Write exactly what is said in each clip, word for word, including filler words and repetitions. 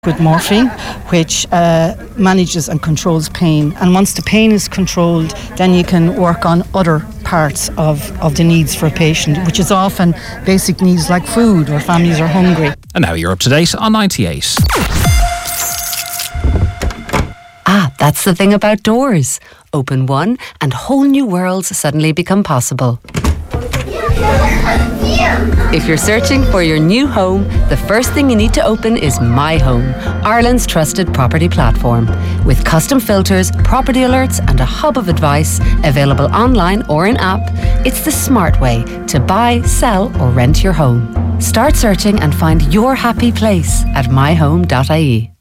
with morphine, which uh, manages and controls pain. And once the pain is controlled, then you can work on other parts of, of the needs for a patient, which is often basic needs like food or families are hungry. And now you're up to date on ninety-eight. Ah, that's the thing about doors. Open one and whole new worlds suddenly become possible. If you're searching for your new home, the first thing you need to open is My Home, Ireland's trusted property platform. With custom filters, property alerts and a hub of advice available online or in app, it's the smart way to buy, sell or rent your home. Start searching and find your happy place at my home dot I E.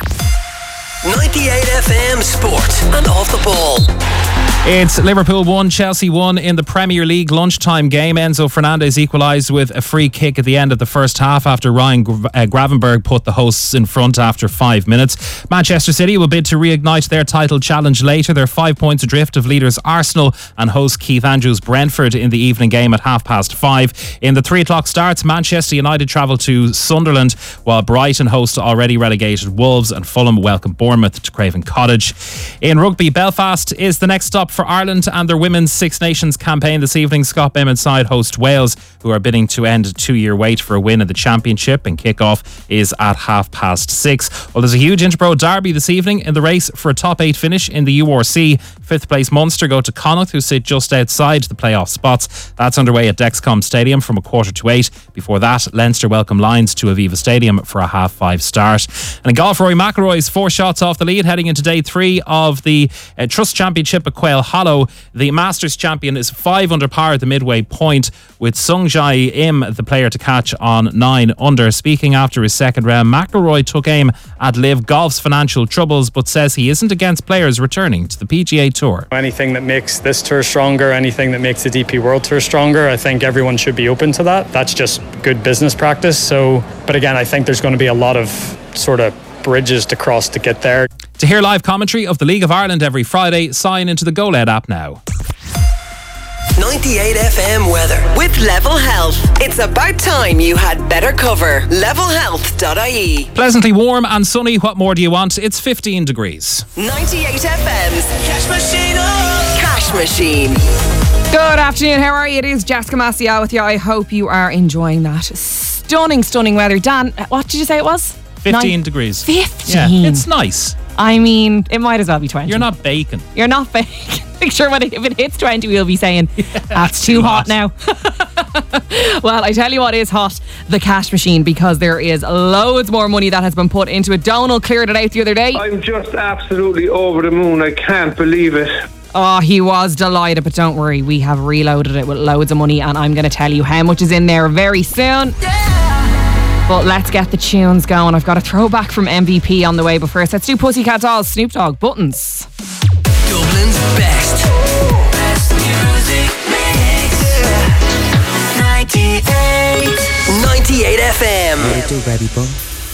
ninety-eight F M Sport and Off the Ball. It's Liverpool one, Chelsea one in the Premier League lunchtime game. Enzo Fernandez equalised with a free kick at the end of the first half after Ryan uh, Gravenberg put the hosts in front after five minutes. Manchester City will bid to reignite their title challenge later. They're five points adrift of leaders Arsenal and host Keith Andrews Brentford in the evening game at half past five. In the three o'clock starts, Manchester United travel to Sunderland, while Brighton host already relegated Wolves and Fulham welcome Bournemouth to Craven Cottage. In rugby, Belfast is the next stop for Ireland and their Women's Six Nations campaign this evening. Scott Bowman side host Wales, who are bidding to end a two-year wait for a win in the championship, and kick-off is at half past six. Well, there's a huge Interborough derby this evening in the race for a top eight finish in the U R C. Fifth place Munster go to Connacht, who sit just outside the playoff spots. That's underway at Dexcom Stadium from a quarter to eight. Before that, Leinster welcome Lions to Aviva Stadium for a half five start. And in golf, Rory McIlroy's four shots off the lead heading into day three of the uh, Trust Championship at Quail Hollow. The Masters champion is five under par at the midway point, with Sung Jae Im the player to catch on nine under. Speaking after his second round, McIlroy took aim at Liv Golf's financial troubles, but says he isn't against players returning to the P G A Tour. Anything that makes this tour stronger, anything that makes the D P World Tour stronger, I think everyone should be open to that. That's just good business practice. So, but again, I think there's going to be a lot of sort of bridges to cross to get there. To hear live commentary of the League of Ireland every Friday, sign into the GoLed app now. ninety-eight F M weather with Level Health. It's about time you had better cover. level health dot I E. Pleasantly warm and sunny. What more do you want? It's fifteen degrees. ninety-eight F M's Cash Machine. Oh. Cash Machine. Good afternoon. How are you? It is Jessica Masia with you. I hope you are enjoying that stunning, stunning weather. Dan, what did you say it was? fifteen Nine- degrees. fifteen. Yeah, it's nice. I mean, it might as well be twenty. You're not baking. You're not baking. Make sure when it, if it hits twenty, we'll be saying, yeah, that's too, too hot, hot now. Well, I tell you what is hot, the cash machine, because there is loads more money that has been put into it. Donal cleared it out the other day. I'm just absolutely over the moon. I can't believe it. Oh, he was delighted, but don't worry, we have reloaded it with loads of money, and I'm going to tell you how much is in there very soon. Yeah. But let's get the tunes going. I've got a throwback from M V P on the way, but first let's do Pussycat Dolls, Snoop Dogg, Buttons. Dublin's best. Best music mix. ninety-eight. ninety-eight F M. What it do, baby boy?